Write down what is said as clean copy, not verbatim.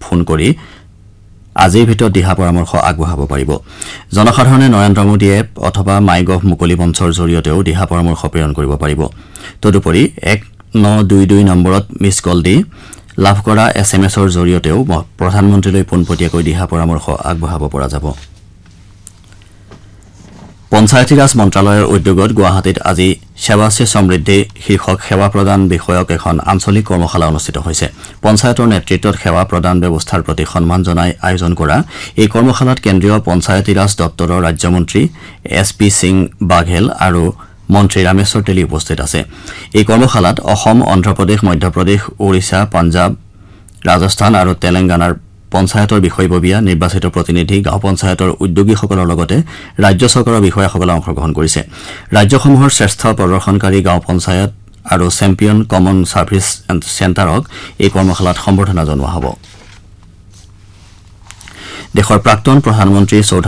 phone কৰি আজিৰ ভিতৰত দিহা পৰামৰ্শ আগবঢ়াব পাৰিব জনসাধাৰণে নৰেন্দ্ৰ মোদী এপ অথবা মাইগভ মুকলি মঞ্চৰ জৰিয়তেও দিহা পৰামৰ্শ প্ৰেৰণ কৰিব পাৰিব তদুপৰি 1922 নম্বৰত মিছ কল দি লাভ কৰা এছএমএছৰ জৰিয়তেও প্ৰধানমন্ত্ৰীলৈ পোনপটীয়াকৈ দিহা পৰামৰ্শ আগবঢ়াব পৰা যাব পঞ্চায়তী ৰাজ মন্ত্ৰালয়ৰ উদ্যোগত গুৱাহাটীত আজি সেৱা সে সমৃদ্ধি শীৰ্ষক সেৱা প্ৰদান বিষয়ক এখন আঞ্চলিক কৰ্মশালা অনুষ্ঠিত হৈছে পঞ্চায়তৰ নেতৃত্বত সেৱা প্ৰদান ব্যৱস্থাৰ প্ৰতি সন্মান জনাই আয়োজন কৰা এই কৰ্মশালাত কেন্দ্ৰীয় পঞ্চায়তী ৰাজ দপ্তৰৰ ৰাজ্যমন্ত্ৰী এছপি সিং বাঘেল আৰু মন্ত্ৰী ৰামেশ্বৰ তেলী উপস্থিত আছে এই কৰ্মশালাত অসম অন্ধ্ৰপ্ৰদেশ মধ্যপ্ৰদেশ ওড়িশা পাঞ্জাব ৰাজস্থান আৰু তেলেংগানাৰ পঞ্চায়তৰ বিষয়ববীয়া নিৰ্বাচিত প্ৰতিনিধি গাঁও পঞ্চায়তৰ উদ্যোগীসকলৰ লগতে ৰাজ্য চৰকাৰৰ বিষয়াসকলে অংশগ্ৰহণ কৰিছে ৰাজ্যসমূহৰ শ্ৰেষ্ঠ প্ৰদৰ্শনকাৰী গাঁও পঞ্চায়ত আৰু চেম্পিয়ন কমন ছাৰ্ভিচ চেণ্টাৰক এই কৰ্মশালাত সম্বৰ্ধনা জনোৱা হ'ব দেশৰ প্ৰাক্তন প্ৰধানমন্ত্ৰী